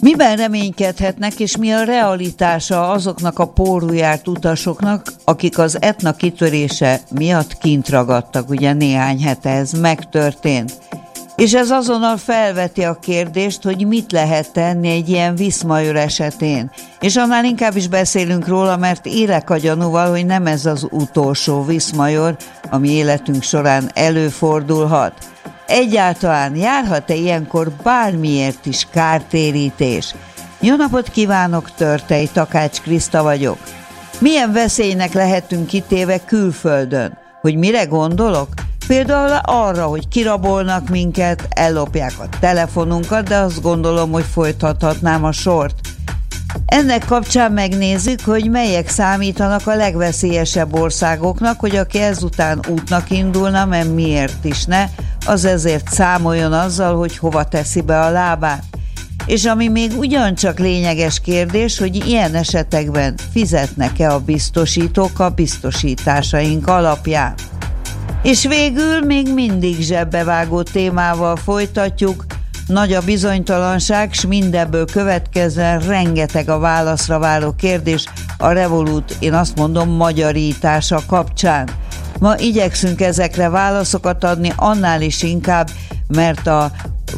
Miben reménykedhetnek, és mi a realitása azoknak a pórul járt utasoknak, akik az Etna kitörése miatt kint ragadtak, ugye néhány hete ez megtörtént. És ez azonnal felveti a kérdést, hogy mit lehet tenni egy ilyen Viszmajor esetén. És annál inkább is beszélünk róla, mert élek a gyanúval, hogy nem ez az utolsó Viszmajor, ami életünk során előfordulhat. Egyáltalán járhat-e ilyenkor bármiért is kártérítés? Jó napot kívánok, Törtei Takács Kriszta vagyok. Milyen veszélynek lehetünk kitéve külföldön? Hogy mire gondolok? Például arra, hogy kirabolnak minket, ellopják a telefonunkat, de azt gondolom, hogy folytathatnám a sort. Ennek kapcsán megnézzük, hogy melyek számítanak a legveszélyesebb országoknak, hogy aki ezután útnak indulna, mert miért is ne, az ezért számoljon azzal, hogy hova teszi be a lábát. És ami még ugyancsak lényeges kérdés, hogy ilyen esetekben fizetnek-e a biztosítók a biztosításaink alapján. És végül még mindig zsebbevágó témával folytatjuk. Nagy a bizonytalanság, s mindebből következően rengeteg a válaszra váró kérdés a Revolut, én azt mondom, magyarítása kapcsán. Ma igyekszünk ezekre válaszokat adni, annál is inkább, mert a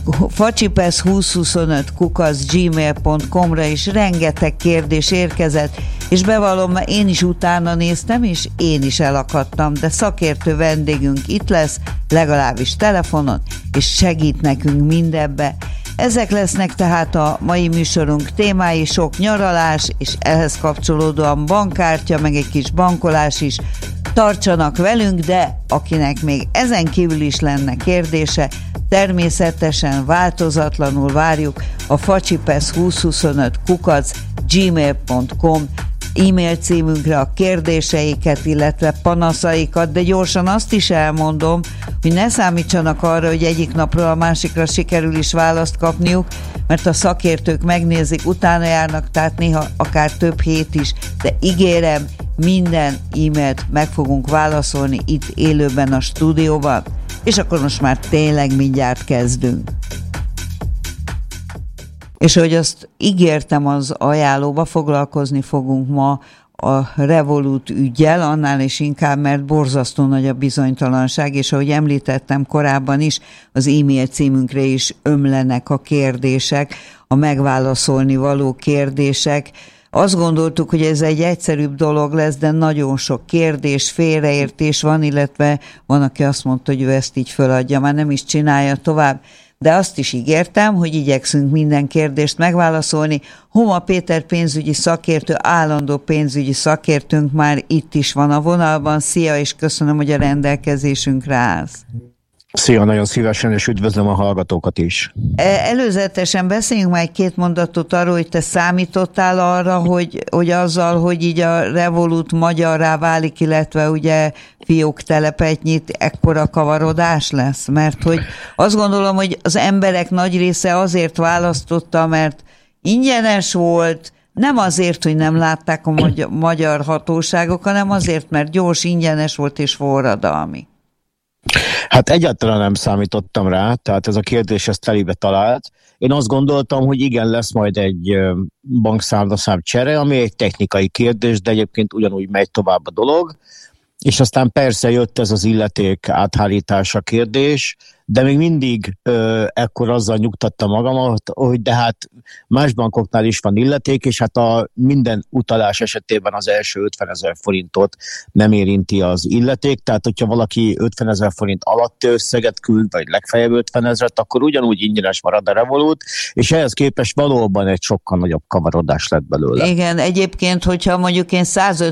facsipesz2025@gmail.com-ra is rengeteg kérdés érkezett, és bevallom, én is utána néztem, és én is elakadtam, de szakértő vendégünk itt lesz, legalábbis telefonon, és segít nekünk mindebbe. Ezek lesznek tehát a mai műsorunk témái, sok nyaralás, és ehhez kapcsolódóan bankkártya, meg egy kis bankolás is. Tartsanak velünk, de akinek még ezen kívül is lenne kérdése, természetesen változatlanul várjuk a facsipesz2025@gmail.com e-mail címünkre a kérdéseiket, illetve panaszaikat, de gyorsan azt is elmondom, hogy ne számítsanak arra, hogy egyik napról a másikra sikerül is választ kapniuk, mert a szakértők megnézik, utána járnak, tehát néha akár több hét is, de ígérem, minden e-mailt meg fogunk válaszolni itt élőben a stúdióban. És akkor most már tényleg mindjárt kezdünk. És ahogy azt ígértem az ajánlóba, foglalkozni fogunk ma a Revolut üggyel, annál is inkább, mert borzasztó nagy a bizonytalanság, és ahogy említettem korábban is, az e-mail címünkre is ömlenek a kérdések, a megválaszolni való kérdések. Azt gondoltuk, hogy ez egy egyszerűbb dolog lesz, de nagyon sok kérdés, félreértés van, illetve van, aki azt mondta, hogy ő ezt így föladja, már nem is csinálja tovább. De azt is ígértem, hogy igyekszünk minden kérdést megválaszolni. Homa Péter pénzügyi szakértő, állandó pénzügyi szakértőnk már itt is van a vonalban. Szia, és köszönöm, hogy a rendelkezésünkre állsz. Szia, nagyon szívesen, és üdvözlöm a hallgatókat is. Előzetesen beszéljünk már egy-két mondatot arról, hogy te számítottál arra, hogy azzal, hogy így a Revolut magyarrá válik, illetve ugye fióktelepet nyit, ekkora kavarodás lesz? Mert hogy azt gondolom, hogy az emberek nagy része azért választotta, mert ingyenes volt, nem azért, hogy nem látták a magyar hatóságok, hanem azért, mert gyors, ingyenes volt és forradalmi. Hát egyáltalán nem számítottam rá, tehát ez a kérdés ezt telébe talált. Én azt gondoltam, hogy igen, lesz majd egy bankszámlaszám csere, ami egy technikai kérdés, de egyébként ugyanúgy megy tovább a dolog. És aztán persze jött ez az illeték áthárítása kérdés, de még mindig ekkor azzal nyugtattam magamat, hogy de hát más bankoknál is van illeték, és hát a minden utalás esetében az első 50 000 forintot nem érinti az illeték, tehát hogyha valaki 50 000 forint alatti összeget küld, vagy legfeljebb 50 000-et, akkor ugyanúgy ingyenes marad a Revolut, és ehhez képest valóban egy sokkal nagyobb kavarodás lett belőle. Igen, egyébként, hogyha mondjuk én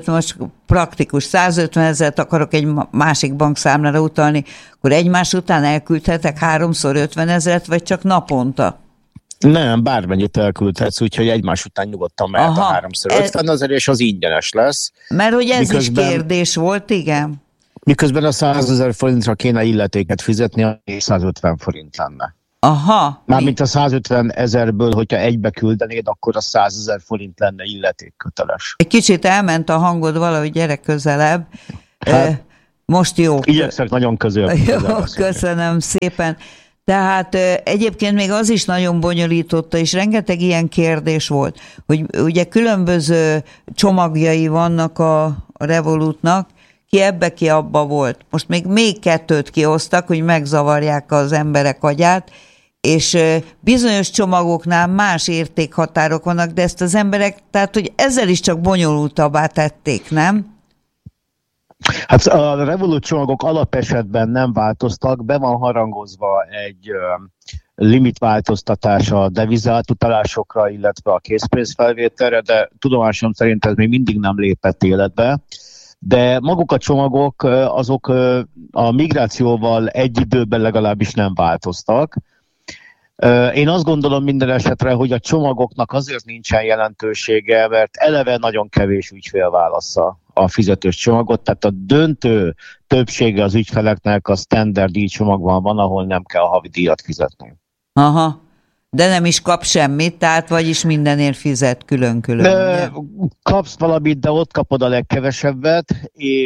150 000-et akarok egy másik bankszámlára utalni, akkor egymás után elküldhetek 3-szor 50 000-et, vagy csak naponta? Nem, bármennyit elküldhetsz, úgyhogy egymás után nyugodtan mehet a 3-szor 50 000, és az ingyenes lesz. Mert hogy ez miközben, is kérdés volt, igen? Miközben a 100 000 forintra kéne illetéket fizetni, a 150 forint lenne. Aha. Mármint a 150 000-ből, hogyha egybe küldenéd, akkor a 100 000 forint lenne illetékköteles. Egy kicsit elment a hangod valahogy, gyere közelebb. Hát, most jó. Igyekszek nagyon közel. Jó, köszönöm szépen. Tehát egyébként még az is nagyon bonyolította, és rengeteg ilyen kérdés volt, hogy ugye különböző csomagjai vannak a Revolutnak, ki ebbe, ki abba volt. Most még kettőt kihoztak, hogy megzavarják az emberek agyát, és bizonyos csomagoknál más értékhatárok vannak, de ezt az emberek, tehát hogy ezzel is csak bonyolultabbá tették, nem? Hát a Revolut csomagok alapesetben nem változtak, be van harangozva egy limitváltoztatás a devizátutalásokra, illetve a készpénzfelvételre, de tudomásom szerint ez még mindig nem lépett életbe. De maguk a csomagok, azok a migrációval egy időben legalábbis nem változtak. Én azt gondolom minden esetre, hogy a csomagoknak azért nincsen jelentősége, mert eleve nagyon kevés ügyfél válassza a fizetős csomagot, tehát a döntő többsége az ügyfeleknek a standard díjcsomagban van, ahol nem kell havi díjat fizetni. Aha, de nem is kap semmit, tehát vagyis mindenért fizet külön-külön. Kapsz valamit, de ott kapod a legkevesebbet,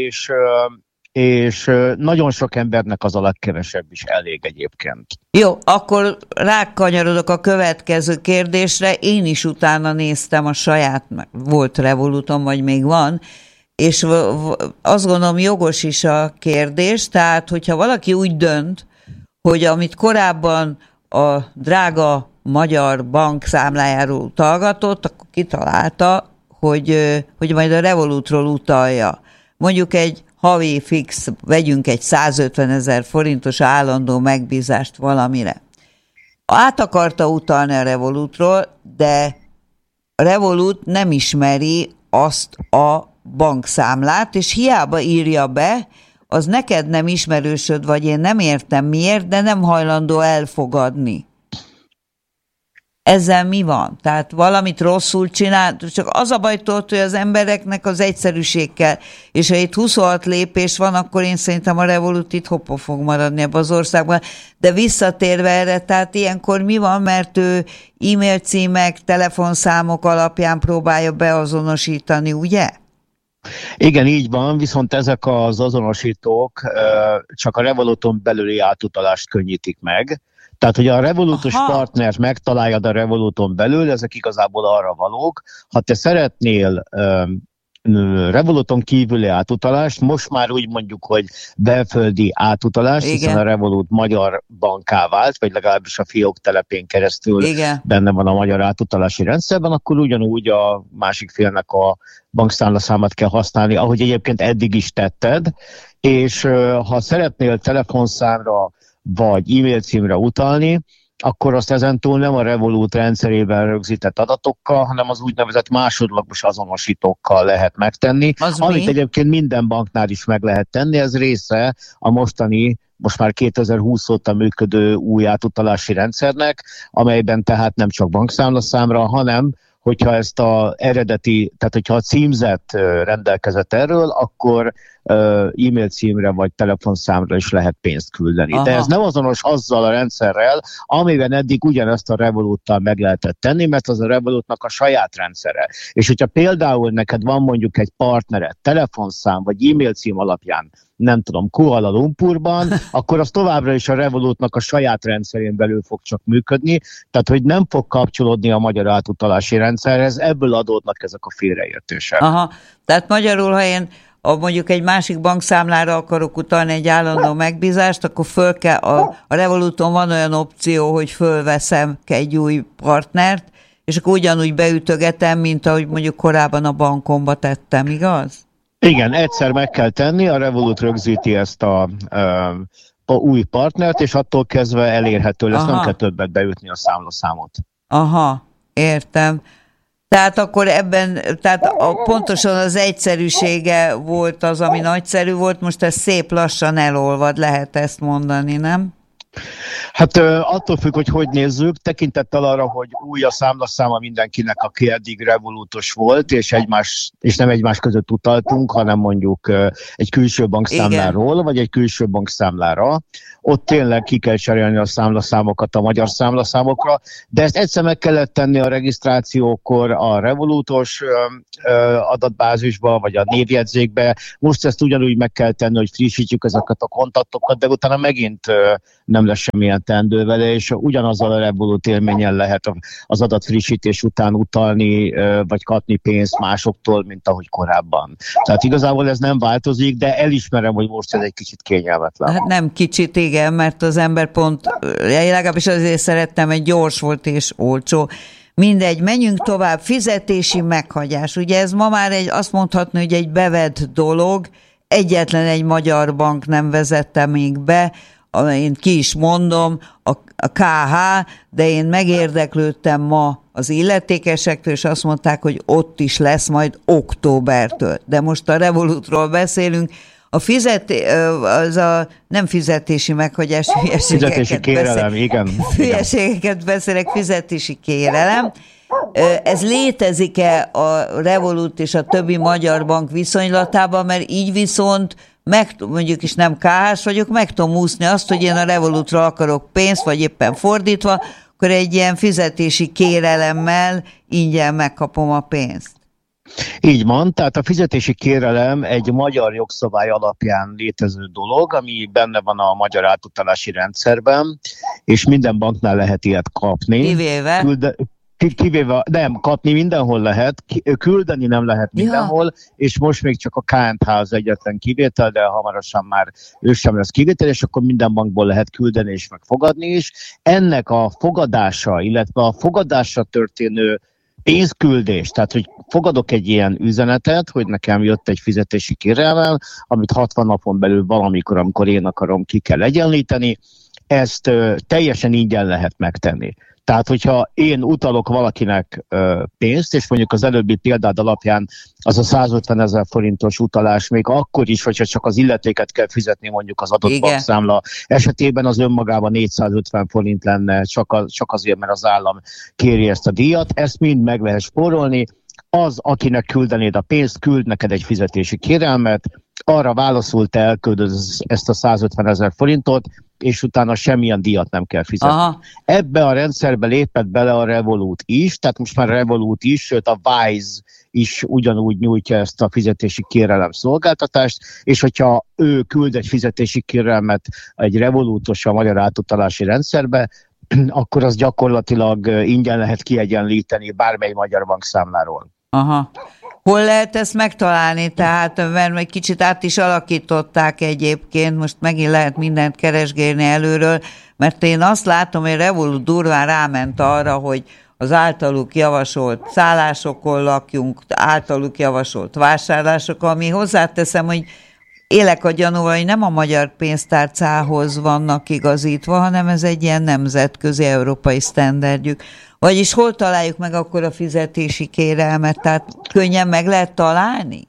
és nagyon sok embernek az a legkevesebb is elég egyébként. Jó, akkor rákanyarodok a következő kérdésre. Én is utána néztem a saját, volt Revolutom, vagy még van, és azt gondolom jogos is a kérdés, tehát hogyha valaki úgy dönt, hogy amit korábban a drága magyar bank számlájáról utalgatott, akkor kitalálta, hogy majd a Revolutról utalja. Mondjuk egy havi fix, vegyünk egy 150 000 forintos állandó megbízást valamire. Át akarta utalni a Revolutról, de a Revolut nem ismeri azt a bankszámlát, és hiába írja be, az neked nem ismerősöd, vagy én nem értem miért, de nem hajlandó elfogadni. Ezzel mi van? Tehát valamit rosszul csinált, csak az a baj, hogy az embereknek az egyszerűség kell, és ha itt 26 lépés van, akkor én szerintem a Revolut itt hoppa fog maradni ebben az országban. De visszatérve erre, tehát ilyenkor mi van, mert ő e-mail címek, telefonszámok alapján próbálja beazonosítani, ugye? Igen, így van, viszont ezek az azonosítók csak a Revoluton belüli átutalást könnyítik meg. Tehát, hogy a Revolutos partnert megtaláljad a Revoluton belül, ezek igazából arra valók. Ha te szeretnél Revoluton kívüli átutalást, most már úgy mondjuk, hogy belföldi átutalást, igen, hiszen a Revolut magyar banká vált, vagy legalábbis a fiók telepén keresztül, igen, benne van a magyar átutalási rendszerben, akkor ugyanúgy a másik félnek a bankszámlaszámát kell használni, ahogy egyébként eddig is tetted, és ha szeretnél telefonszámra vagy e-mail címre utalni, akkor azt ezentúl nem a Revolut rendszerében rögzített adatokkal, hanem az úgynevezett másodlagos azonosítókkal lehet megtenni, amit egyébként minden banknál is meg lehet tenni, ez része a mostani, most már 2020 óta működő új átutalási rendszernek, amelyben tehát nem csak bankszámlaszámra, hanem hogyha ezt az eredeti, tehát hogyha a címzet rendelkezett erről, akkor e-mail címre vagy telefonszámra is lehet pénzt küldeni. Aha. De ez nem azonos azzal a rendszerrel, amiben eddig ugyanezt a Revoluttal meg lehetett tenni, mert az a Revolutnak a saját rendszere. És hogyha például neked van mondjuk egy partnered, telefonszám vagy e-mail cím alapján, nem tudom, Kuala Lumpurban, akkor az továbbra is a Revolutnak a saját rendszerén belül fog csak működni, tehát hogy nem fog kapcsolódni a magyar átutalási rendszerhez, ebből adódnak ezek a félreértések. Aha, tehát magyarul, ha én mondjuk egy másik bankszámlára akarok utalni egy állandó megbízást, akkor föl kell, a Revoluton van olyan opció, hogy fölveszem egy új partnert, és akkor ugyanúgy beütögetem, mint ahogy mondjuk korábban a bankomba tettem, igaz? Igen, egyszer meg kell tenni, a Revolut rögzíti ezt a új partnert, és attól kezdve elérhető lesz, nem kell többet beütni a számlaszámot. Aha, értem. Tehát akkor ebben, tehát pontosan az egyszerűsége volt az, ami nagyszerű volt, most ez szép lassan elolvad, lehet ezt mondani, nem? Hát attól függ, hogy nézzük, tekintettel arra, hogy új a számlaszáma mindenkinek, aki eddig Revolutos volt, és nem egymás között utaltunk, hanem mondjuk egy külső bankszámláról, igen, vagy egy külső bankszámlára. Ott tényleg ki kell cserélni a számlaszámokat a magyar számlaszámokra, de ezt egyszer meg kellett tenni a regisztrációkor a Revolutos adatbázisba, vagy a névjegyzékbe. Most ezt ugyanúgy meg kell tenni, hogy frissítjük ezeket a kontaktokat, de utána megint nem lesz semmilyen teendő vele, és ugyanazzal a Revolut élményen lehet az adatfrissítés után utalni, vagy kapni pénzt másoktól, mint ahogy korábban. Tehát igazából ez nem változik, de elismerem, hogy most ez egy kicsit kényelmetlen. Hát nem kicsit, igen, mert az ember pont, legalábbis azért szerettem, egy gyors volt és olcsó. Mindegy, menjünk tovább, fizetési meghagyás. Ugye ez ma már azt mondhatni, hogy egy bevett dolog, egyetlen egy magyar bank nem vezette még be, én ki is mondom, a KH, de én megérdeklődtem ma az illetékesektől, és azt mondták, hogy ott is lesz majd októbertől. De most a Revolutról beszélünk, nem fizetési meghagyás, fizetési kérelem, igen. Hülyeségeket beszélek, fizetési kérelem. Ez létezik-e a Revolut és a többi magyar bank viszonylatában, mert így viszont mondjuk is nem KH-s vagyok, meg tudom úszni azt, hogy én a Revolutra akarok pénzt, vagy éppen fordítva, akkor egy ilyen fizetési kérelemmel ingyen megkapom a pénzt. Így van, tehát a fizetési kérelem egy magyar jogszabály alapján létező dolog, ami benne van a magyar átutalási rendszerben, és minden banknál lehet ilyet kapni. Kivéve, nem, kapni mindenhol lehet, küldeni nem lehet mindenhol, és most még csak a KNH az egyetlen kivétel, de hamarosan már ő sem lesz kivétel, és akkor minden bankból lehet küldeni és megfogadni is. Ennek a fogadása, illetve a fogadásra történő pénzküldés, tehát hogy fogadok egy ilyen üzenetet, hogy nekem jött egy fizetési kérelmem, amit 60 napon belül valamikor, amikor én akarom, ki kell egyenlíteni, ezt teljesen ingyen lehet megtenni. Tehát, hogyha én utalok valakinek pénzt, és mondjuk az előbbi példád alapján az a 150 000 forintos utalás, még akkor is, hogyha csak az illetéket kell fizetni mondjuk az adott bankszámla esetében, az önmagában 450 forint lenne, csak azért, mert az állam kéri ezt a díjat. Ezt mind meg lehet spórolni. Az, akinek küldenéd a pénzt, küld neked egy fizetési kérelmet, arra válaszul te elküldöd ezt a 150 000 forintot, és utána semmilyen díjat nem kell fizetni. Aha. Ebbe a rendszerbe lépett bele a Revolut is, tehát most már Revolut is, sőt a Wise is ugyanúgy nyújtja ezt a fizetési kérelem szolgáltatást, és hogyha ő küld egy fizetési kérelmet egy Revolutos a magyar átutalási rendszerbe, akkor az gyakorlatilag ingyen lehet kiegyenlíteni bármely magyar bankszámláról. Aha. Hol lehet ezt megtalálni? Tehát, mert egy kicsit át is alakították egyébként, most megint lehet mindent keresgélni előről, mert én azt látom, hogy Revolut durván ráment arra, hogy az általuk javasolt szállásokon lakjunk, általuk javasolt vásárlások, ami hozzáteszem, hogy élek a gyanúval, hogy nem a magyar pénztárcához vannak igazítva, hanem ez egy ilyen nemzetközi európai sztenderdjük. Vagyis hol találjuk meg akkor a fizetési kérelmet? Tehát könnyen meg lehet találni?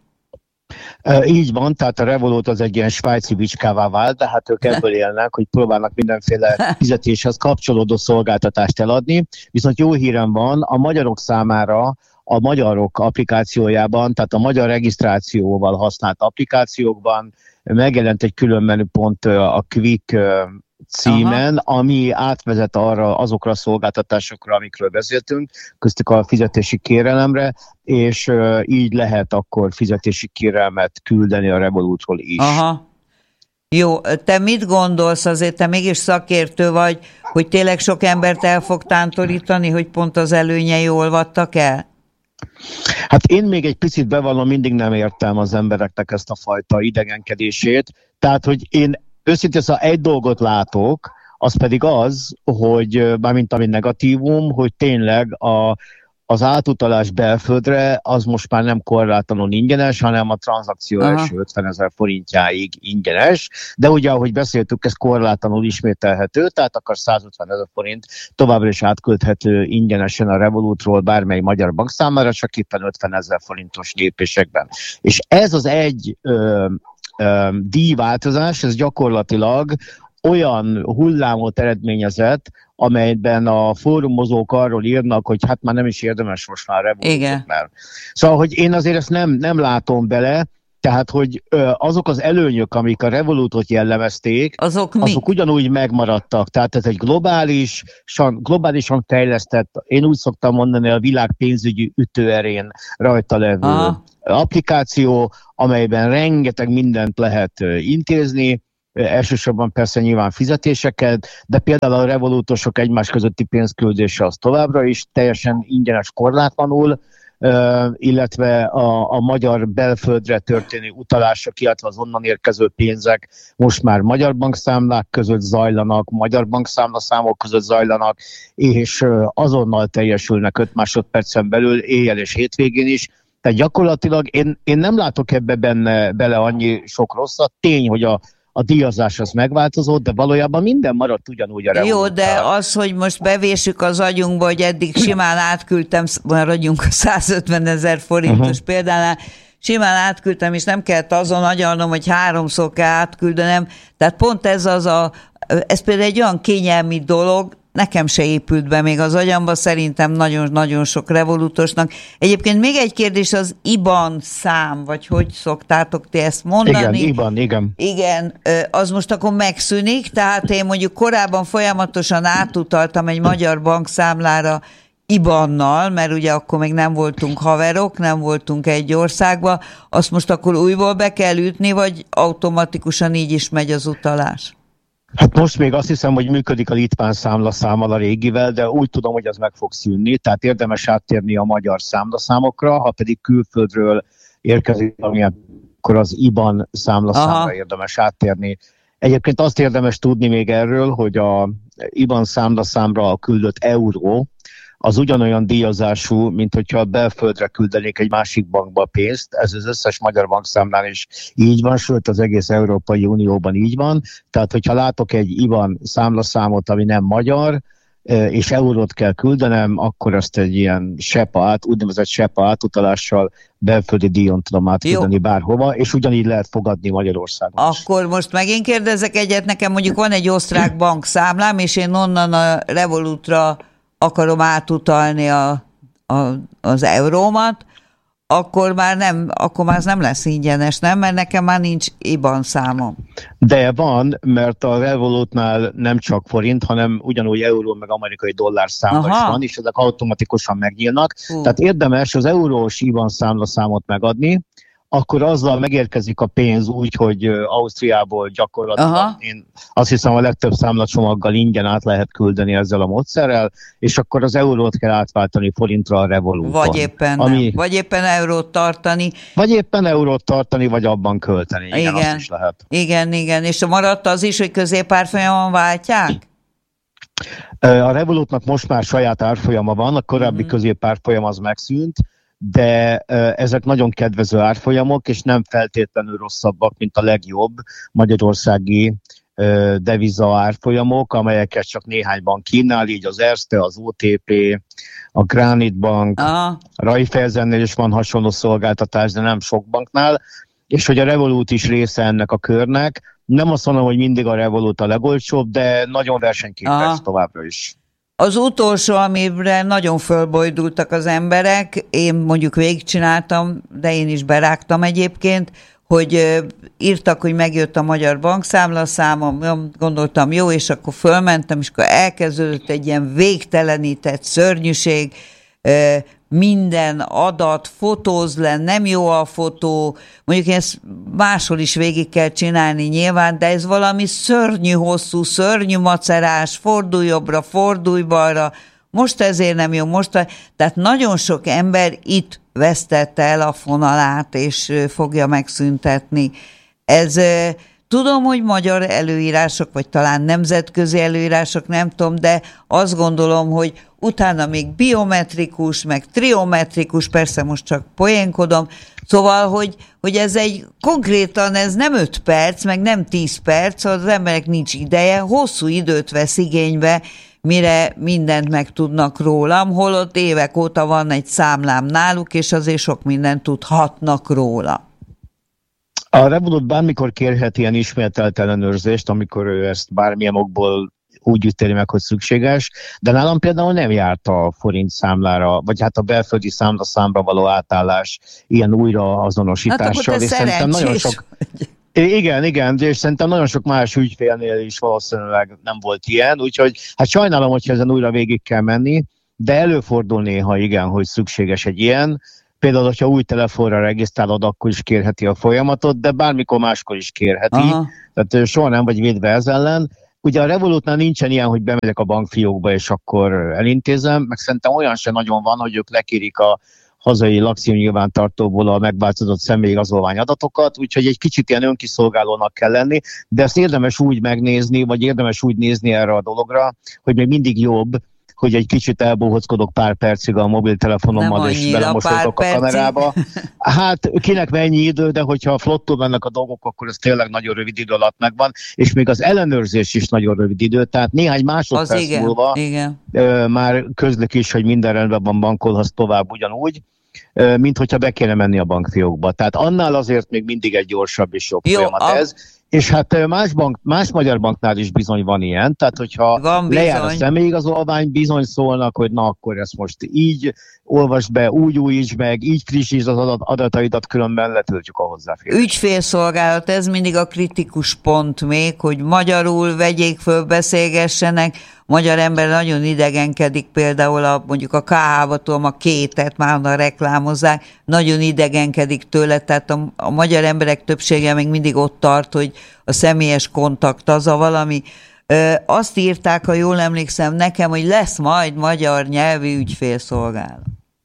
Így van, tehát a Revolut az egy ilyen svájci bicskává vált, de hát ők ebből élnek, hogy próbálnak mindenféle fizetéshez kapcsolódó szolgáltatást eladni. Viszont jó hírem van, a magyarok számára a magyarok applikációjában, tehát a magyar regisztrációval használt applikációkban megjelent egy külön menüpont a Quick címen, ami átvezet azokra a szolgáltatásokra, amikről beszéltünk, köztük a fizetési kérelemre, és így lehet akkor fizetési kérelmet küldeni a Revolutról is. Aha. Jó, te mit gondolsz, azért te mégis szakértő vagy, hogy tényleg sok embert el fog tántorítani, hogy pont az előnyei olvadtak el? Hát én még egy picit bevallom, mindig nem értem az embereknek ezt a fajta idegenkedését, tehát hogy én őszintén szóval egy dolgot látok, az pedig az, hogy bármint ami negatívum, hogy tényleg az átutalás belföldre az most már nem korlátlanul ingyenes, hanem a tranzakció első 50 000 forintjáig ingyenes, de ugye ahogy beszéltük, ez korlátlanul ismételhető, tehát akár 150 000 forint továbbra is átküldhető ingyenesen a Revolutról bármely magyar bank számára, csak éppen 50 000 forintos lépésekben. És ez az egy díjváltozás, ez gyakorlatilag olyan hullámot eredményezett, amelyben a fórumozók arról írnak, hogy hát már nem is érdemes most már Revolutot, mert. Szóval, hogy én azért ezt nem látom bele, tehát, hogy azok az előnyök, amik a Revolutot jellemezték, azok ugyanúgy megmaradtak. Tehát ez egy globálisan fejlesztett, én úgy szoktam mondani, a világ pénzügyi ütőerén rajta levő applikáció, amelyben rengeteg mindent lehet intézni, elsősorban persze nyilván fizetéseket, de például a revolútosok egymás közötti pénzküldése az továbbra is teljesen ingyenes, korlátlanul, illetve a magyar belföldre történő utalások, illetve az onnan érkező pénzek most már magyar bankszámlák között zajlanak, magyar bankszámlaszámok között zajlanak, és azonnal teljesülnek 5 másodpercen belül, éjjel és hétvégén is. Tehát gyakorlatilag én nem látok ebbe bele annyi sok rosszat. Tény, hogy a díjazás az megváltozott, de valójában minden maradt ugyanúgy a revolútnál. Jó, de az, hogy most bevésük az agyunkba, hogy eddig simán átküldtem, maradjunk a 150 000 forintos példánál, simán átküldtem, és nem kellett azon agyalnom, hogy 3-szor kell átküldenem. Tehát pont ez például egy olyan kényelmi dolog, nekem se épült be még az agyamba, szerintem nagyon-nagyon sok revolútosnak. Egyébként még egy kérdés, az IBAN szám, vagy hogy szoktátok ti ezt mondani? Igen, IBAN, igen. Igen, az most akkor megszűnik, tehát én mondjuk korábban folyamatosan átutaltam egy magyar bankszámlára IBAN-nal, mert ugye akkor még nem voltunk haverok, nem voltunk egy országban, azt most akkor újból be kell ütni, vagy automatikusan így is megy az utalás? Hát most még azt hiszem, hogy működik a litván számlaszámmal a régivel, de úgy tudom, hogy az meg fog szűnni, tehát érdemes áttérni a magyar számlaszámokra, ha pedig külföldről érkezik, akkor az IBAN számlaszámra érdemes áttérni. Egyébként azt érdemes tudni még erről, hogy a IBAN számlaszámra küldött euró, az ugyanolyan díjazású, mint hogyha belföldre küldenék egy másik bankba pénzt. Ez az összes magyar bankszámlán is így van, sőt az egész Európai Unióban így van. Tehát, hogyha látok egy IBAN számlaszámot, ami nem magyar, és eurót kell küldenem, akkor azt egy ilyen úgynevezett SEPA átutalással belföldi díjon tudom átküldeni bárhova, és ugyanígy lehet fogadni Magyarországon. Akkor most megint kérdezek egyet, nekem mondjuk van egy osztrák bankszámlám, és én onnan a Revolutra akarom átutalni az eurómat, akkor már nem lesz ingyenes, nem? Mert nekem már nincs IBAN számom. De van, mert a Revolutnál nem csak forint, hanem ugyanúgy euró meg amerikai dollár számla is van, és ezek automatikusan megnyílnak. Tehát érdemes az eurós IBAN számlaszámot megadni, akkor azzal megérkezik a pénz úgy, hogy Ausztriából gyakorlatilag én azt hiszem a legtöbb számlacsomaggal ingyen át lehet küldeni ezzel a módszerrel, és akkor az eurót kell átváltani forintra a Revoluton. Vagy éppen eurót tartani. Vagy éppen eurót tartani, vagy abban költeni. Igen, azt is lehet. Igen. És maradt az is, hogy középárfolyamon váltják? A Revolutnak most már saját árfolyama van, a korábbi középárfolyam az megszűnt, de ezek nagyon kedvező árfolyamok, és nem feltétlenül rosszabbak, mint a legjobb magyarországi deviza árfolyamok, amelyeket csak néhány bank kínál, így az Erste, az OTP, a Granit Bank, a Raiffeisennél is van hasonló szolgáltatás, de nem sok banknál, és hogy a Revolut is része ennek a körnek. Nem azt mondom, hogy mindig a Revolut a legolcsóbb, de nagyon versenyképes továbbra is. Az utolsó, amire nagyon fölbojdultak az emberek, én mondjuk végigcsináltam, de én is berágtam egyébként, hogy írtak, hogy megjött a magyar bankszámlaszámom, gondoltam jó, és akkor fölmentem, és akkor elkezdődött egy ilyen végtelenített szörnyűség, minden adat, fotóz le, nem jó a fotó, mondjuk ezt máshol is végig kell csinálni nyilván, de ez valami szörnyű hosszú, szörnyű macerás, fordulj jobbra, fordulj balra, most ezért nem jó, tehát nagyon sok ember itt vesztette el a fonalát, és fogja megszüntetni. Tudom, hogy magyar előírások, vagy talán nemzetközi előírások, nem tudom, de azt gondolom, hogy utána még biometrikus, meg triometrikus, persze most csak poénkodom, szóval, hogy ez konkrétan ez nem 5 perc, meg nem 10 perc, az emberek nincs ideje, hosszú időt vesz igénybe, mire mindent megtudnak rólam, holott évek óta van egy számlám náluk, és azért sok mindent tudhatnak róla. A Revolut bármikor kérhet ilyen ismételt ellenőrzést, amikor ő ezt bármilyen okból úgy ítéli meg, hogy szükséges, de nálam például nem járt a forint számlára, vagy hát a belföldi számra való átállás ilyen újraazonosítással. Hát szerintem nagyon sok. Igen, és szerintem nagyon sok más ügyfélnél is valószínűleg nem volt ilyen, úgyhogy hát sajnálom, hogyha ezen újra végig kell menni, de előfordul néha igen, hogy szükséges egy ilyen. Például, hogyha új telefonra regisztrálod, akkor is kérheti a folyamatot, de bármikor máskor is kérheti. Aha. Tehát soha nem vagy védve ez ellen. Ugye a Revolutnál nincsen ilyen, hogy bemegyek a bankfiókba, és akkor elintézem, meg szerintem olyan sem nagyon van, hogy ők lekérik a hazai lakcímnyilvántartóból a megváltozott személyigazolvány adatokat, úgyhogy egy kicsit ilyen önkiszolgálónak kell lenni, de ezt érdemes úgy megnézni, vagy érdemes úgy nézni erre a dologra, hogy még mindig jobb, hogy egy kicsit elbohockodok pár percig a mobiltelefonommal, és belemosoltok a kamerába. Hát kinek mennyi idő, de hogyha flottul mennek a dolgok, akkor ez tényleg nagyon rövid idő alatt megvan, és még az ellenőrzés is nagyon rövid idő, tehát néhány másodperc múlva már közlik is, hogy minden rendben van, bankolhatsz tovább ugyanúgy, mint hogyha be kéne menni a bankfiókba. Tehát annál azért még mindig egy gyorsabb és jobb folyamat ez. És hát más magyar banknál is bizony van ilyen, tehát hogyha lejár a személyigazolvány, bizony szólnak, hogy na akkor ezt most így olvasd be, úgy újítsd meg, így frissítsd az adataidat, különben letöltjük a hozzáférést. Ügyfélszolgálat, ez mindig a kritikus pont még, hogy magyarul vegyék föl, beszélgessenek. Magyar ember nagyon idegenkedik, például mondjuk a KH-ba tudom, a Kétet már onnan reklámozzák, nagyon idegenkedik tőle, tehát a magyar emberek többsége még mindig ott tart, hogy a személyes kontakt az a valami. Azt írták, ha jól emlékszem nekem, hogy lesz majd magyar nyelvű ügyfélszolgálat.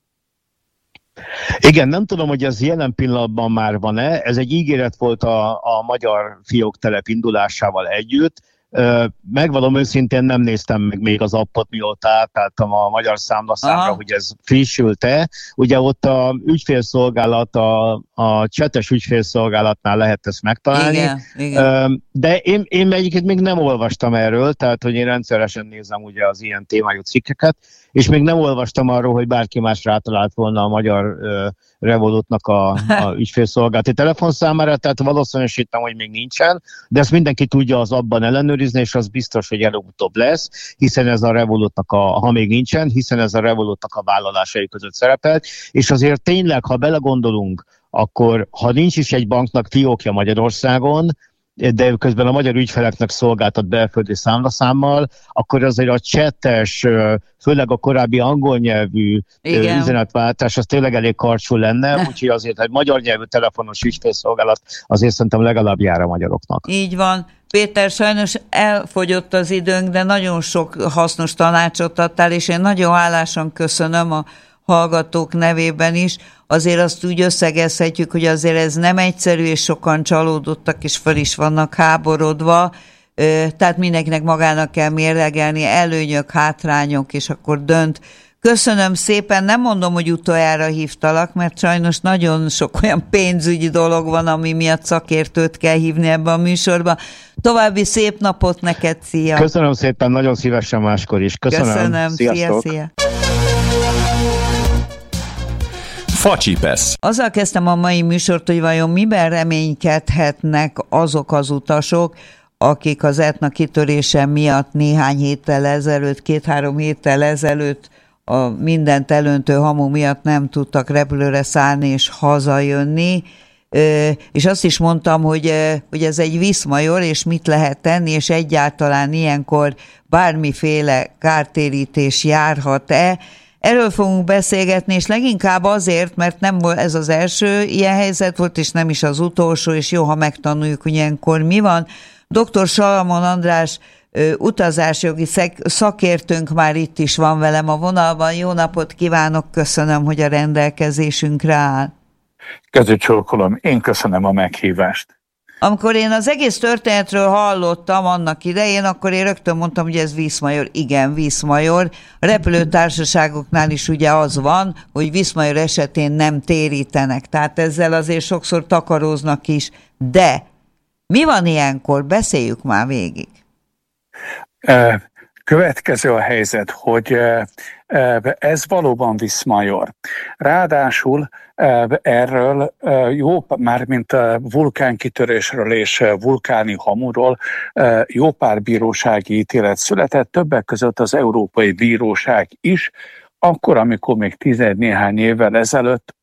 Igen, nem tudom, hogy ez jelen pillanatban már van-e. Ez egy ígéret volt a magyar fióktelep indulásával együtt. Megvalom őszintén, nem néztem meg még az appot, mióta átálltam a magyar számlaszámra, hogy ez frissült-e. Ugye ott a ügyfélszolgálat, a csetes ügyfélszolgálatnál lehet ezt megtalálni. Igen. De én egyébként még nem olvastam erről, tehát hogy én rendszeresen nézem ugye az ilyen témájú cikkeket, és még nem olvastam arról, hogy bárki más rátalált volna a magyar Revolutnak a ügyfélszolgálati telefonszámára, tehát valószínűsítem, hogy még nincsen, de ezt mindenki tudja az abban ellenőrizni, és az biztos, hogy előbb-utóbb lesz, hiszen ez a Revolutnak ha még nincsen, hiszen ez a Revolutnak a vállalásai között szerepelt, és azért tényleg, ha belegondolunk, akkor ha nincs is egy banknak fiókja Magyarországon, de közben a magyar ügyfeleknek szolgáltat belföldi számlaszámmal, akkor azért a csetes, főleg a korábbi angol nyelvű üzenetváltás, az tényleg elég karcsú lenne, úgyhogy azért egy magyar nyelvű telefonos ügyfélszolgálat azért szerintem legalább jár a magyaroknak. Így van. Péter, sajnos elfogyott az időnk, de nagyon sok hasznos tanácsot adtál, és én nagyon hálásan köszönöm a hallgatók nevében is. Azért azt úgy összegezhetjük, hogy azért ez nem egyszerű, és sokan csalódottak, és fel is vannak háborodva. Tehát mindenkinek magának kell mérlegelni, előnyök, hátrányok, és akkor dönt. Köszönöm szépen, nem mondom, hogy utoljára hívtalak, mert sajnos nagyon sok olyan pénzügyi dolog van, ami miatt szakértőt kell hívni ebbe a műsorba. További szép napot neked, szia! Köszönöm szépen, nagyon szívesen máskor is. Köszönöm. Szia! Facsipesz. Azzal kezdtem a mai műsort, hogy vajon miben reménykedhetnek azok az utasok, akik az Etna kitörése miatt néhány héttel ezelőtt, 2-3 héttel ezelőtt a mindent elöntő hamu miatt nem tudtak repülőre szállni és hazajönni. És azt is mondtam, hogy ez egy viszmajor, és mit lehet tenni, és egyáltalán ilyenkor bármiféle kártérítés járhat-e. Erről fogunk beszélgetni, és leginkább azért, mert nem ez az első ilyen helyzet volt, és nem is az utolsó, és jó, ha megtanuljuk, hogy ilyenkor mi van. Dr. Salamon András utazásjogi szakértőnk már itt is van velem a vonalban. Jó napot kívánok, köszönöm, hogy a rendelkezésünkre áll. Kezücsókolom, én köszönöm a meghívást. Amikor én az egész történetről hallottam annak idején, akkor én rögtön mondtam, hogy ez viszmajor. Igen, viszmajor. A repülőtársaságoknál is ugye az van, hogy viszmajor esetén nem térítenek. Tehát ezzel azért sokszor takaróznak is. De mi van ilyenkor? Beszéljük már végig. Következő a helyzet, hogy ez valóban viszmajor. Ráadásul erről mármint vulkánkitörésről és vulkáni hamuról jó pár bírósági ítélet született, többek között az Európai Bíróság is, akkor, amikor még 10-néhány évvel ezelőtt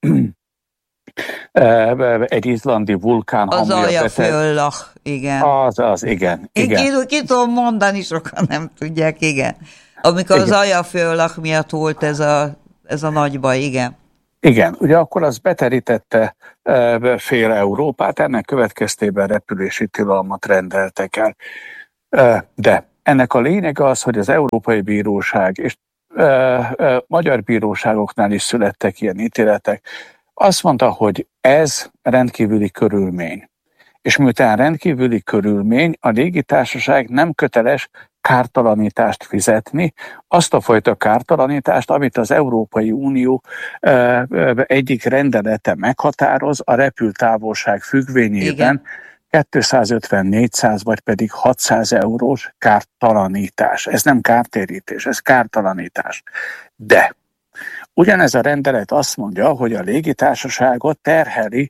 egy izlandi vulkán az Eyjafjallajökull, igen. Az, igen. Ki tudom mondani, sokan nem tudják, igen. Amikor igen. Az Eyjafjallajökull miatt volt ez a nagy baj, igen. Igen, ugye akkor az beterítette fél Európát, ennek következtében repülési tilalmat rendeltek el. De ennek a lényege az, hogy az Európai Bíróság és magyar bíróságoknál is születtek ilyen ítéletek. Azt mondta, hogy ez rendkívüli körülmény. És miután rendkívüli körülmény, a légitársaság nem köteles kártalanítást fizetni, azt a fajta kártalanítást, amit az Európai Unió egyik rendelete meghatároz a repültávolság függvényében, 250, 400 vagy pedig 600 eurós kártalanítás. Ez nem kártérítés, ez kártalanítás. De ugyanez a rendelet azt mondja, hogy a légitársaságot terheli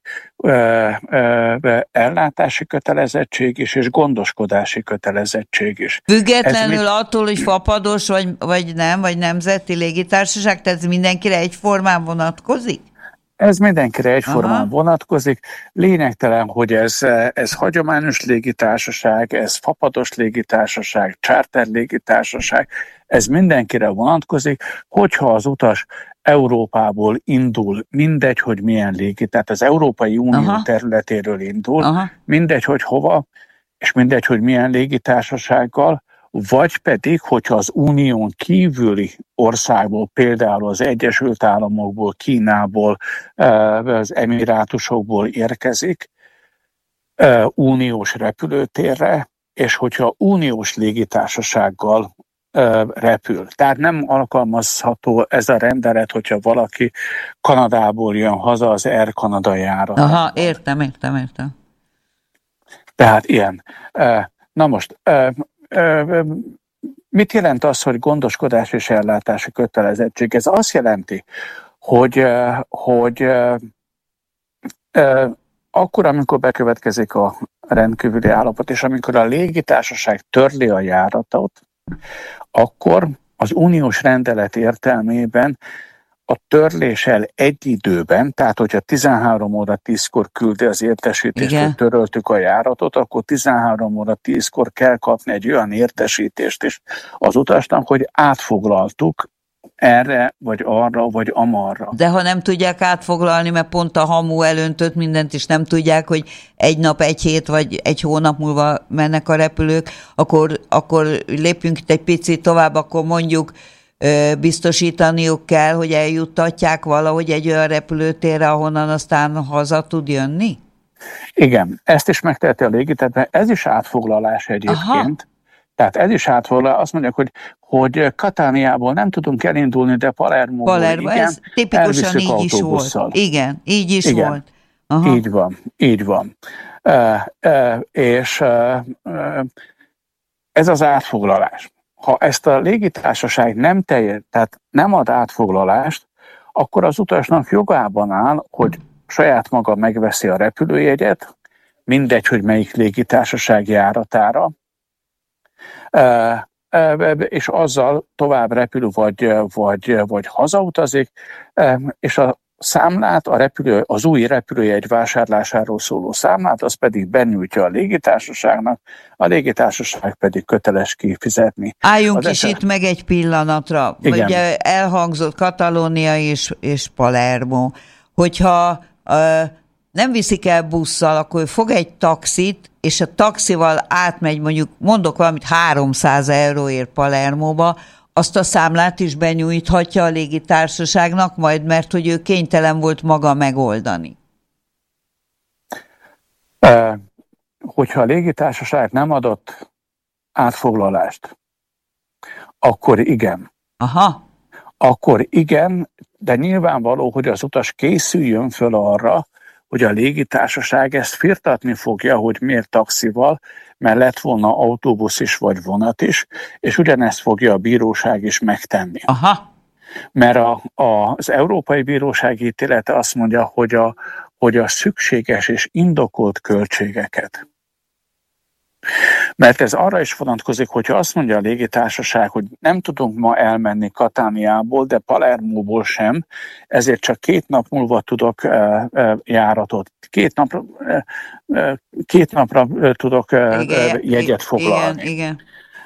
ellátási kötelezettség is, és gondoskodási kötelezettség is. Függetlenül attól, hogy fapados, vagy nem, vagy nemzeti légitársaság, tehát ez mindenkire egyformán vonatkozik? Ez mindenkire egyformán vonatkozik. Lényegtelen, hogy ez hagyományos légitársaság, ez fapados légitársaság, charter légitársaság, ez mindenkire vonatkozik, hogyha az utas Európából indul, mindegy, hogy milyen légi, tehát az Európai Unió területéről indul, mindegy, hogy hova, és mindegy, hogy milyen légitársasággal, vagy pedig, hogyha az unión kívüli országból, például az Egyesült Államokból, Kínából, az Emirátusokból érkezik uniós repülőtérre, és hogyha uniós légitársasággal repül. Tehát nem alkalmazható ez a rendelet, hogyha valaki Kanadából jön haza az Air Canada járatával. Értem. Tehát ilyen. Na most, mit jelent az, hogy gondoskodás és ellátási kötelezettség? Ez azt jelenti, hogy akkor, amikor bekövetkezik a rendkívüli állapot, és amikor a légitársaság törli a járatot, akkor az uniós rendelet értelmében a törléssel egy időben, tehát hogyha 13 óra 10-kor küldi az értesítést, hogy töröltük a járatot, akkor 13 óra 10-kor kell kapni egy olyan értesítést is az utasnak, hogy átfoglaltuk erre, vagy arra, vagy amarra. De ha nem tudják átfoglalni, mert pont a hamu elöntött mindent, és nem tudják, hogy egy nap, egy hét, vagy egy hónap múlva mennek a repülők, akkor lépjünk itt egy picit tovább, akkor mondjuk biztosítaniuk kell, hogy eljuttatják valahogy egy olyan repülőtérre, ahonnan aztán haza tud jönni? Igen, ezt is megteheti a légitársaság, ez is átfoglalás egyébként. Tehát ez is átfoglalás, azt mondják, hogy Katániából nem tudunk elindulni, de Palermóból igen, ez tipikusan így autóbusszal. Is volt. Igen, így is volt. Aha. Így van. És ez az átfoglalás. Ha ezt a légitársaság tehát nem ad átfoglalást, akkor az utasnak jogában áll, hogy saját maga megveszi a repülőjegyet, mindegy, hogy melyik légitársaság járatára, és azzal tovább repül, vagy hazautazik, és a számlát, az új repülőjegy vásárlásáról szóló számlát, az pedig benyújtja a légitársaságnak, a légitársaság pedig köteles kifizetni. Álljunk is itt meg egy pillanatra. Ugye elhangzott Katalónia és Palermo. Hogyha nem viszik el busszal, akkor fog egy taxit, és a taxival átmegy, mondjuk mondok valamit 300 euróért Palermóba, azt a számlát is benyújthatja a légitársaságnak majd, mert hogy ő kénytelen volt maga megoldani. Hogyha a légitársaság nem adott átfoglalást, akkor igen. Akkor igen, de nyilvánvaló, hogy az utas készüljön föl arra, hogy a légitársaság ezt firtatni fogja, hogy miért taxival, mert lett volna autóbusz is, vagy vonat is, és ugyanezt fogja a bíróság is megtenni. Mert az Európai Bíróság ítélete azt mondja, hogy a szükséges és indokolt költségeket. Mert ez arra is vonatkozik, hogyha azt mondja a légitársaság, hogy nem tudunk ma elmenni Katániából, de Palermóból sem, ezért csak 2 nap múlva tudok járatot, 2 napra tudok jegyet foglalni. Igen.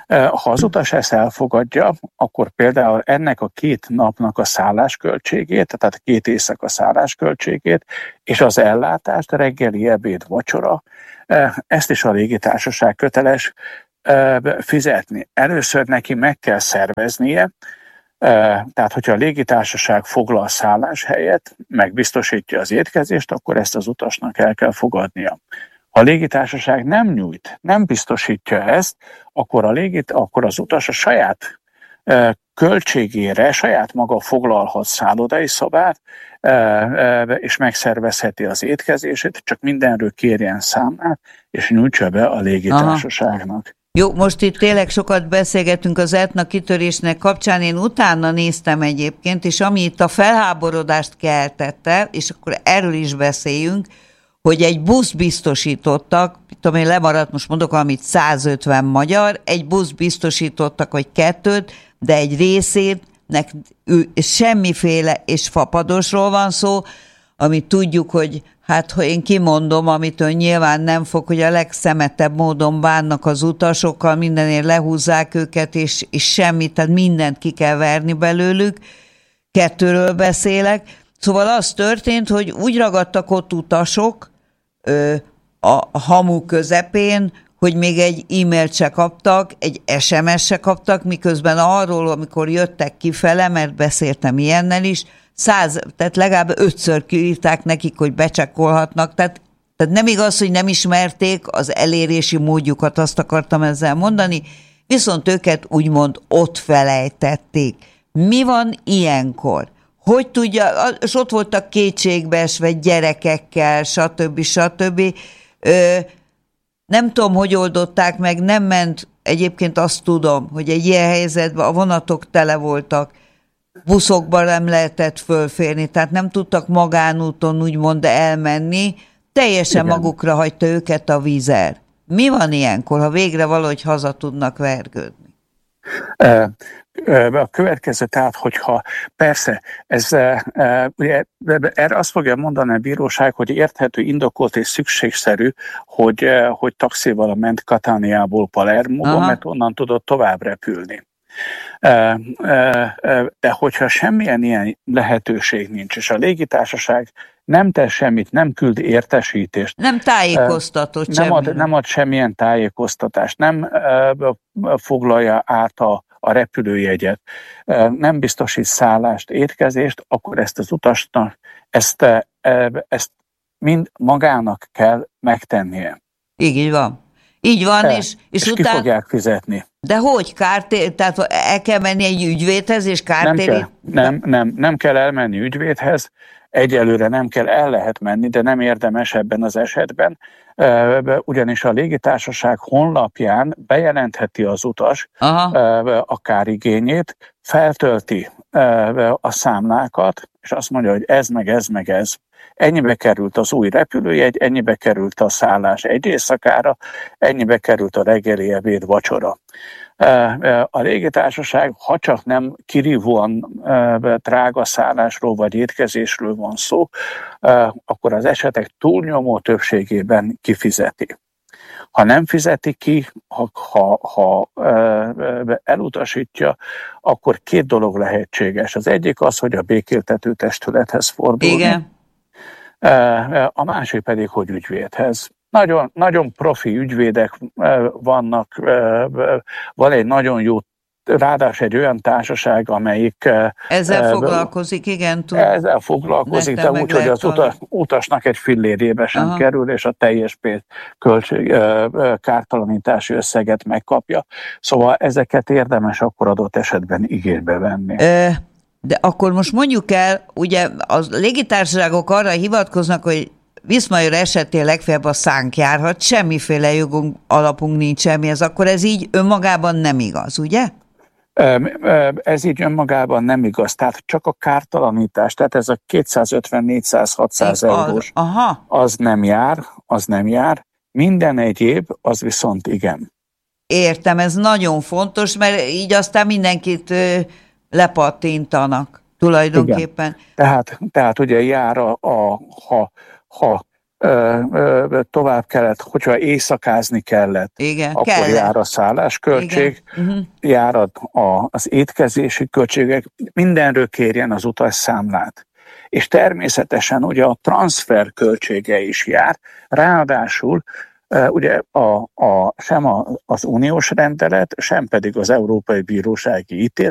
Ha az utas ezt elfogadja, akkor például ennek a 2 napnak a szállásköltségét, tehát a 2 éjszaka szállásköltségét, és az ellátást, reggeli, ebéd, vacsora, ezt is a légitársaság köteles fizetni. Először neki meg kell szerveznie, tehát hogyha a légitársaság foglal szálláshelyet, megbiztosítja az étkezést, akkor ezt az utasnak el kell fogadnia. Ha a légitársaság nem biztosítja ezt, akkor az utas a saját költségére saját maga foglalhat szállodai szobát, és megszervezheti az étkezését, csak mindenről kérjen számlát, és nyújtsa be a légitársaságnak. Jó, most itt tényleg sokat beszélgetünk az Etna kitörésnek kapcsán, én utána néztem egyébként, és ami itt a felháborodást keltette, és akkor erről is beszéljünk, hogy egy busz biztosítottak, tudom én lemaradt, most mondok valamit, 150 magyar, egy busz biztosítottak, vagy 2, de egy részének semmiféle, és fapadosról van szó, amit tudjuk, hogy hát ha én kimondom, amitől nyilván nem fog, hogy a legszemetebb módon bánnak az utasokkal, mindenért lehúzzák őket, és semmit, tehát mindent ki kell verni belőlük. 2-ről beszélek. Szóval az történt, hogy úgy ragadtak ott utasok a hamu közepén, hogy még egy e-mailt se kaptak, egy SMS se kaptak, miközben arról, amikor jöttek kifele, mert beszéltem ilyennel is, tehát legalább 5-ször kiírták nekik, hogy becsekkolhatnak, tehát nem igaz, hogy nem ismerték az elérési módjukat, azt akartam ezzel mondani, viszont őket úgymond ott felejtették. Mi van ilyenkor? Hogy tudja, és ott voltak kétségbeesve gyerekekkel, stb. Nem tudom, hogy oldották meg, nem ment, egyébként azt tudom, hogy egy ilyen helyzetben a vonatok tele voltak, buszokban nem lehetett fölférni, tehát nem tudtak magánúton úgymond elmenni, teljesen igen, magukra hagyta őket a Wizz. Mi van ilyenkor, ha végre valahogy haza tudnak vergődni? A következő, tehát, hogyha persze, ugye, erre azt fogja mondani a bíróság, hogy érthető, indokolt és szükségszerű, hogy taxival ment Cataniából Palermóba, mert onnan tudott tovább repülni. De hogyha semmilyen ilyen lehetőség nincs, és a légitársaság nem tesz semmit, nem küld értesítést. Nem tájékoztatott semmit. Nem ad semmilyen tájékoztatást, nem foglalja át a repülőjegyet, nem biztosít szállást, étkezést, akkor ezt az utasnak, ezt mind magának kell megtennie. Így van. Így van, és ki fogják fizetni. De hogy? Tehát el kell menni egy ügyvédhez, és kártérít? Nem kell elmenni ügyvédhez, egyelőre nem kell, el lehet menni, de nem érdemes ebben az esetben, ugyanis a légitársaság honlapján bejelentheti az utas a kárigényét, feltölti a számlákat, és azt mondja, hogy ez meg ez meg ez. Ennyibe került az új repülőjegy, ennyibe került a szállás egy éjszakára, ennyibe került a reggeli, ebéd, vacsora. A légitársaság, ha csak nem kirívóan drága szállásról vagy étkezésről van szó, akkor az esetek túlnyomó többségében kifizeti. Ha nem fizeti ki, ha elutasítja, akkor 2 dolog lehetséges. Az egyik az, hogy a békéltető testülethez fordulni. Igen. A másik pedig, hogy ügyvédhez. Nagyon, nagyon profi ügyvédek vannak, van egy nagyon jó, ráadásul egy olyan társaság, amelyik... Ezzel foglalkozik, igen. Ezzel foglalkozik, de úgy, hogy az utasnak egy fillérébe sem kerül, és a teljes kártalanítási összeget megkapja. Szóval ezeket érdemes akkor adott esetben igénybe venni. De akkor most mondjuk el, ugye a légitársaságok arra hivatkoznak, hogy Viszmajor esetén legfeljebb a szánk járhat, semmiféle jogunk, alapunk nincs semmihez, akkor ez így önmagában nem igaz, ugye? Ez így önmagában nem igaz, tehát csak a kártalanítás, tehát ez a 250-400-600 eurós, az nem jár, minden egyéb, az viszont igen. Értem, ez nagyon fontos, mert így aztán mindenkit lepattintanak tulajdonképpen. Igen. Tehát ugye jár ha tovább kellett, hogyha éjszakázni kellett, igen, akkor kellett. jár a szállásköltség, jár az étkezési költségek, mindenről kérjen az utasszámlát. És természetesen ugye a transfer költsége is jár, ráadásul ugye sem az uniós rendelet, sem pedig az Európai Bírósági ítélet